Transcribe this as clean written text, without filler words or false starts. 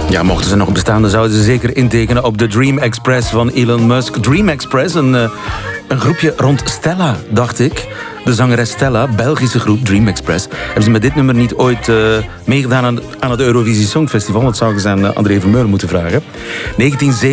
Ja, mochten ze nog bestaan, dan zouden ze zeker intekenen op de Dream Express van Elon Musk. Dream Express, een groepje rond Stella, dacht ik. De zangeres Stella, Belgische groep Dream Express. Hebben ze met dit nummer niet ooit meegedaan aan het Eurovisie Songfestival? Dat zouden ze aan André Vermeulen moeten vragen.